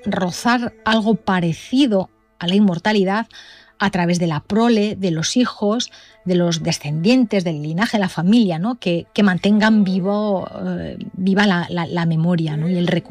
rozar algo parecido a la inmortalidad a través de la prole, de los hijos, de los descendientes, del linaje, de la familia, ¿no? Que mantengan viva la memoria, ¿no? Y el recuerdo